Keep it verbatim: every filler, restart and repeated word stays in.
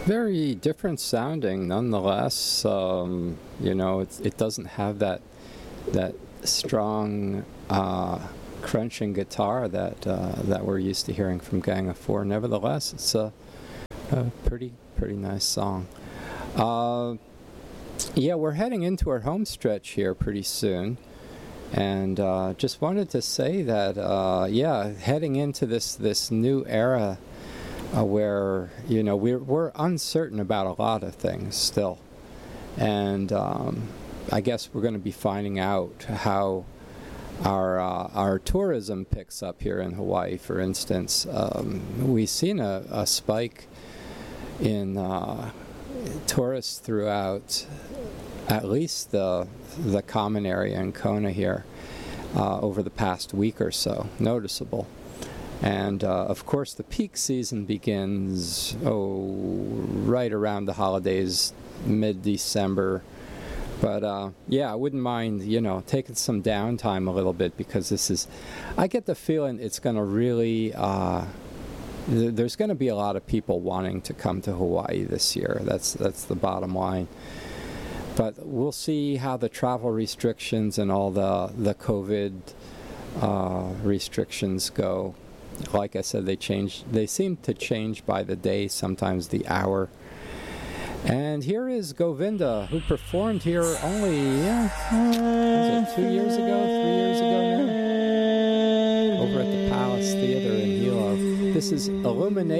Very different sounding, nonetheless. Um, you know, it's, it doesn't have that that strong uh, crunching guitar that uh, that we're used to hearing from Gang of Four. Nevertheless, it's a, a pretty pretty nice song. Uh, yeah, we're heading into our home stretch here pretty soon, and uh, just wanted to say that uh, yeah, heading into this this new era. Uh, where you know we're we're uncertain about a lot of things still, and um, I guess we're going to be finding out how our uh, our tourism picks up here in Hawaii. For instance, um, we've seen a, a spike in uh, tourists throughout at least the the common area in Kona here uh, over the past week or so, noticeable. And, uh, of course, the peak season begins, oh, right around the holidays, mid-December. But, uh, yeah, I wouldn't mind, you know, taking some downtime a little bit because this is, I get the feeling it's going to really, uh, th- there's going to be a lot of people wanting to come to Hawaii this year. That's, that's the bottom line. But we'll see how the travel restrictions and all the, the COVID uh, restrictions go. Like I said, they change. They seem to change by the day, sometimes the hour. And here is Govinda, who performed here only, yeah, was it two years ago, three years ago now? Over at the Palace Theater in Hilo. This is Illumination.